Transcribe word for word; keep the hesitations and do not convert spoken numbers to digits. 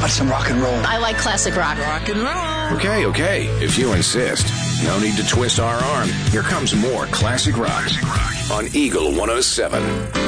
about some rock and roll? I like classic rock. Rock and roll. Okay, okay, if you insist. No need to twist our arm. Here comes more classic rock, classic rock. On Eagle one oh seven.